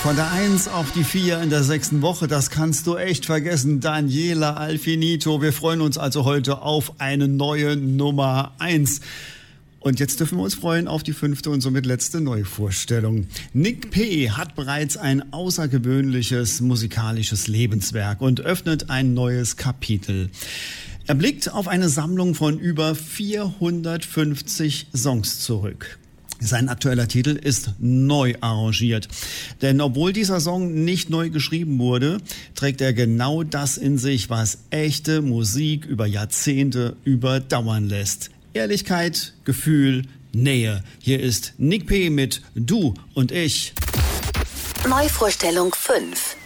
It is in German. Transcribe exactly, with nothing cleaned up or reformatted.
Von der eins auf die vier in der sechsten Woche, das kannst du echt vergessen. Daniela Alfinito. Wir freuen uns also heute auf eine neue Nummer eins. Und jetzt dürfen wir uns freuen auf die fünfte und somit letzte Neuvorstellung. Nick P. hat bereits ein außergewöhnliches musikalisches Lebenswerk und öffnet ein neues Kapitel. Er blickt auf eine Sammlung von über vierhundertfünfzig Songs zurück. Sein aktueller Titel ist neu arrangiert. Denn obwohl dieser Song nicht neu geschrieben wurde, trägt er genau das in sich, was echte Musik über Jahrzehnte überdauern lässt. Ehrlichkeit, Gefühl, Nähe. Hier ist Nick P. mit Du und ich. Neuvorstellung fünf.